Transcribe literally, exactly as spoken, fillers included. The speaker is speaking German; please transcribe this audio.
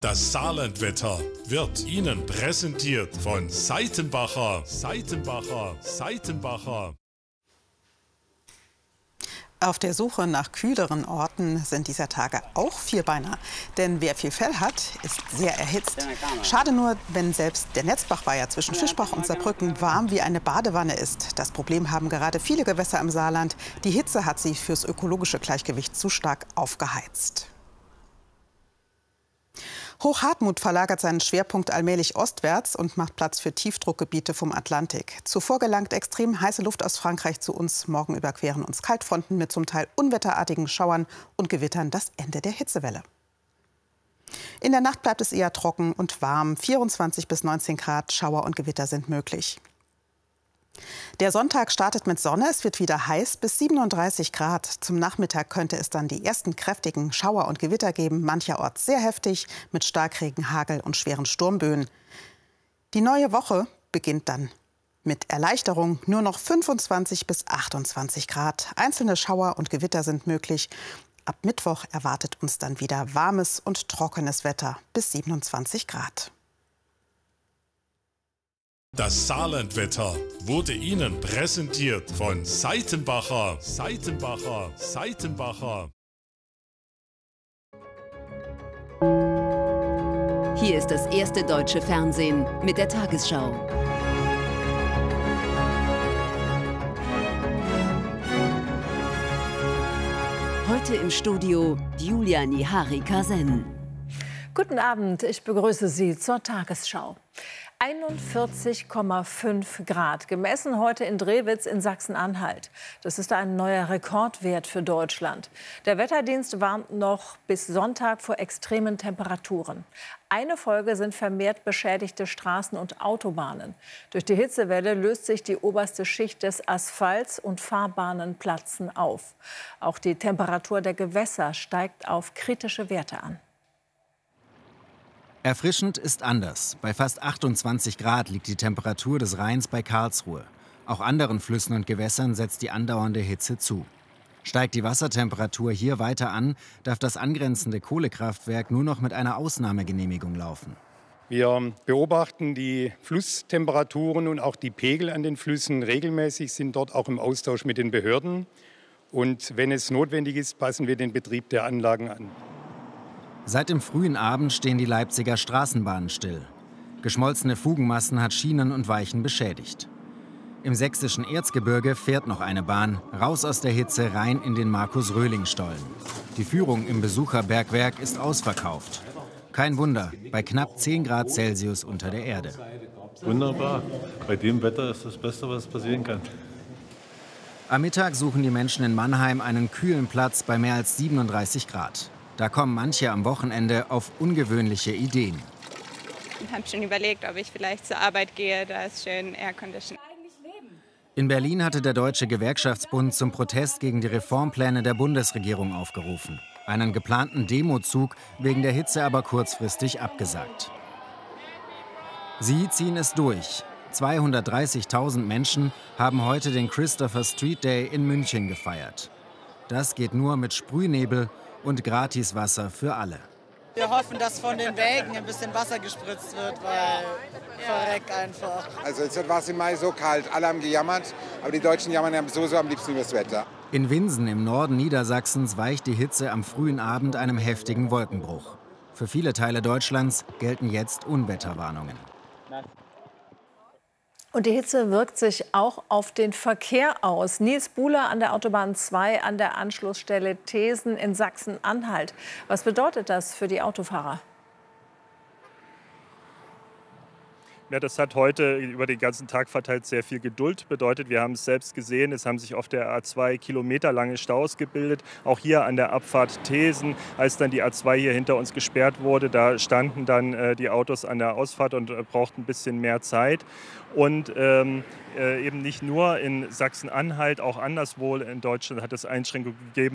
Das Saarlandwetter wird Ihnen präsentiert von Seitenbacher, Seitenbacher, Seitenbacher. Auf der Suche nach kühleren Orten sind dieser Tage auch Vierbeiner. Denn wer viel Fell hat, ist sehr erhitzt. Schade nur, wenn selbst der Netzbachweiher zwischen Fischbach und Saarbrücken warm wie eine Badewanne ist. Das Problem haben gerade viele Gewässer im Saarland. Die Hitze hat sie fürs ökologische Gleichgewicht zu stark aufgeheizt. Hochhartmut verlagert seinen Schwerpunkt allmählich ostwärts und macht Platz für Tiefdruckgebiete vom Atlantik. Zuvor gelangt extrem heiße Luft aus Frankreich zu uns. Morgen überqueren uns Kaltfronten mit zum Teil unwetterartigen Schauern und Gewittern das Ende der Hitzewelle. In der Nacht bleibt es eher trocken und warm. vierundzwanzig bis neunzehn Grad, Schauer und Gewitter sind möglich. Der Sonntag startet mit Sonne, es wird wieder heiß bis siebenunddreißig Grad. Zum Nachmittag könnte es dann die ersten kräftigen Schauer und Gewitter geben, mancherorts sehr heftig mit Starkregen, Hagel und schweren Sturmböen. Die neue Woche beginnt dann mit Erleichterung, nur noch fünfundzwanzig bis achtundzwanzig Grad. Einzelne Schauer und Gewitter sind möglich. Ab Mittwoch erwartet uns dann wieder warmes und trockenes Wetter bis siebenundzwanzig Grad. Das Saarlandwetter wurde Ihnen präsentiert von Seitenbacher, Seitenbacher, Seitenbacher. Hier ist das erste deutsche Fernsehen mit der Tagesschau. Heute im Studio Julia Nihari-Kasen. Guten Abend, ich begrüße Sie zur Tagesschau. einundvierzig Komma fünf Grad, gemessen heute in Drewitz in Sachsen-Anhalt. Das ist ein neuer Rekordwert für Deutschland. Der Wetterdienst warnt noch bis Sonntag vor extremen Temperaturen. Eine Folge sind vermehrt beschädigte Straßen und Autobahnen. Durch die Hitzewelle löst sich die oberste Schicht des Asphalts und Fahrbahnen platzen auf. Auch die Temperatur der Gewässer steigt auf kritische Werte an. Erfrischend ist anders. Bei fast achtundzwanzig Grad liegt die Temperatur des Rheins bei Karlsruhe. Auch anderen Flüssen und Gewässern setzt die andauernde Hitze zu. Steigt die Wassertemperatur hier weiter an, darf das angrenzende Kohlekraftwerk nur noch mit einer Ausnahmegenehmigung laufen. Wir beobachten die Flusstemperaturen und auch die Pegel an den Flüssen regelmäßig, sind dort auch im Austausch mit den Behörden. Und wenn es notwendig ist, passen wir den Betrieb der Anlagen an. Seit dem frühen Abend stehen die Leipziger Straßenbahnen still. Geschmolzene Fugenmassen hat Schienen und Weichen beschädigt. Im sächsischen Erzgebirge fährt noch eine Bahn, raus aus der Hitze, rein in den Markus-Röhling-Stollen. Die Führung im Besucherbergwerk ist ausverkauft. Kein Wunder, bei knapp zehn Grad Celsius unter der Erde. Wunderbar. Bei dem Wetter ist das Beste, was passieren kann. Am Mittag suchen die Menschen in Mannheim einen kühlen Platz bei mehr als siebenunddreißig Grad. Da kommen manche am Wochenende auf ungewöhnliche Ideen. Ich habe schon überlegt, ob ich vielleicht zur Arbeit gehe, da ist schön Aircondition. In Berlin hatte der Deutsche Gewerkschaftsbund zum Protest gegen die Reformpläne der Bundesregierung aufgerufen. Einen geplanten Demozug wegen der Hitze aber kurzfristig abgesagt. Sie ziehen es durch. zweihundertdreißigtausend Menschen haben heute den Christopher Street Day in München gefeiert. Das geht nur mit Sprühnebel und Gratiswasser für alle. Wir hoffen, dass von den Wägen ein bisschen Wasser gespritzt wird, weil verreckt einfach. Also jetzt war es im Mai so kalt, alle haben gejammert, aber die Deutschen jammern ja sowieso am liebsten über das Wetter. In Winsen im Norden Niedersachsens weicht die Hitze am frühen Abend einem heftigen Wolkenbruch. Für viele Teile Deutschlands gelten jetzt Unwetterwarnungen. Und die Hitze wirkt sich auch auf den Verkehr aus. Nils Buhler an der Autobahn zwei an der Anschlussstelle Thesen in Sachsen-Anhalt. Was bedeutet das für die Autofahrer? Ja, das hat heute über den ganzen Tag verteilt sehr viel Geduld bedeutet. Wir haben es selbst gesehen, es haben sich auf der A zwei kilometerlange Staus gebildet. Auch hier an der Abfahrt Thesen, als dann die A zwei hier hinter uns gesperrt wurde, da standen dann äh, die Autos an der Ausfahrt und äh, brauchten ein bisschen mehr Zeit. Und ähm, äh, eben nicht nur in Sachsen-Anhalt, auch anderswo in Deutschland hat es Einschränkungen gegeben.